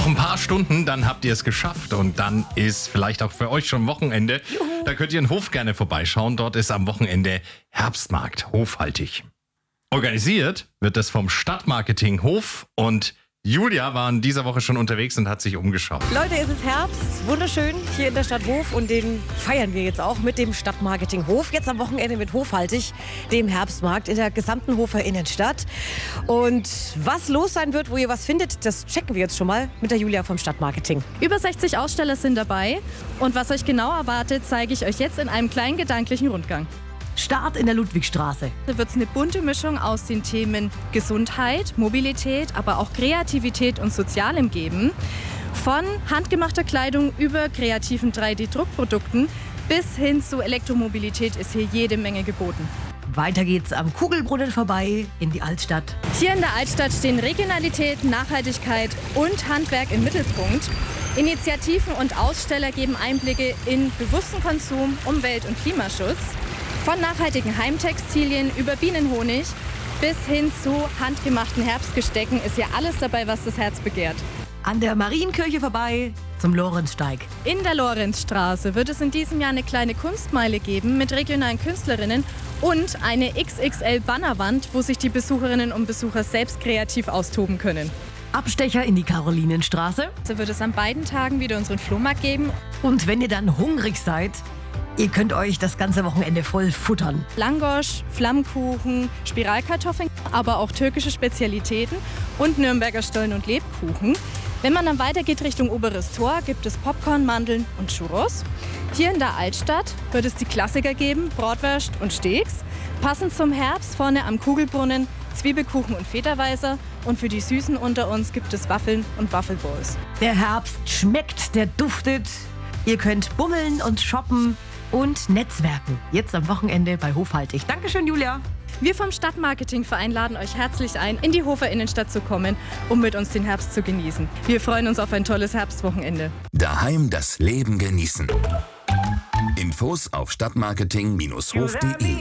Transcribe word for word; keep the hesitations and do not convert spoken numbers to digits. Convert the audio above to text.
Noch ein paar Stunden, dann habt ihr es geschafft und dann ist vielleicht auch für euch schon Wochenende. Juhu. Da könnt ihr in Hof gerne vorbeischauen. Dort ist am Wochenende Herbstmarkt Hofhaltig. Organisiert wird das vom Stadtmarketing Hof und Julia war in dieser Woche schon unterwegs und hat sich umgeschaut. Leute, es ist Herbst, wunderschön hier in der Stadt Hof und den feiern wir jetzt auch mit dem Stadtmarketing Hof. Jetzt am Wochenende mit Hofhaltig, dem Herbstmarkt in der gesamten Hofer Innenstadt. Und was los sein wird, wo ihr was findet, das checken wir jetzt schon mal mit der Julia vom Stadtmarketing. Über sechzig Aussteller sind dabei und was euch genau erwartet, zeige ich euch jetzt in einem kleinen gedanklichen Rundgang. Start in der Ludwigstraße. Da wird es eine bunte Mischung aus den Themen Gesundheit, Mobilität, aber auch Kreativität und Sozialem geben. Von handgemachter Kleidung über kreativen drei D Druckprodukten bis hin zu Elektromobilität ist hier jede Menge geboten. Weiter geht's am Kugelbrunnen vorbei in die Altstadt. Hier in der Altstadt stehen Regionalität, Nachhaltigkeit und Handwerk im Mittelpunkt. Initiativen und Aussteller geben Einblicke in bewussten Konsum, Umwelt- und Klimaschutz. Von nachhaltigen Heimtextilien über Bienenhonig bis hin zu handgemachten Herbstgestecken ist hier alles dabei, was das Herz begehrt. An der Marienkirche vorbei zum Lorenzsteig. In der Lorenzstraße wird es in diesem Jahr eine kleine Kunstmeile geben mit regionalen Künstlerinnen und eine X X L-Bannerwand, wo sich die Besucherinnen und Besucher selbst kreativ austoben können. Abstecher in die Karolinenstraße. So wird es an beiden Tagen wieder unseren Flohmarkt geben. Und wenn ihr dann hungrig seid, ihr könnt euch das ganze Wochenende voll futtern. Langosch, Flammkuchen, Spiralkartoffeln, aber auch türkische Spezialitäten und Nürnberger Stollen- und Lebkuchen. Wenn man dann weitergeht Richtung Oberes Tor, gibt es Popcorn, Mandeln und Churros. Hier in der Altstadt wird es die Klassiker geben, Bratwurst und Steaks. Passend zum Herbst vorne am Kugelbrunnen Zwiebelkuchen und Federweißer. Und für die Süßen unter uns gibt es Waffeln und Waffelbowls. Der Herbst schmeckt, der duftet. Ihr könnt bummeln und shoppen und netzwerken. Jetzt am Wochenende bei Hofhaltig. Dankeschön, Julia. Wir vom Stadtmarketingverein laden euch herzlich ein, in die Hofer Innenstadt zu kommen, um mit uns den Herbst zu genießen. Wir freuen uns auf ein tolles Herbstwochenende. Daheim das Leben genießen. Infos auf stadtmarketing Bindestrich hof punkt de.